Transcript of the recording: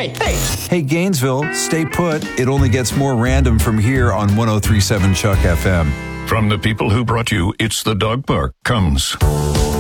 Hey, hey. Hey, Gainesville, stay put. It only gets more random from here on 103.7 Chuck FM. From the people who brought you It's the Dog Park comes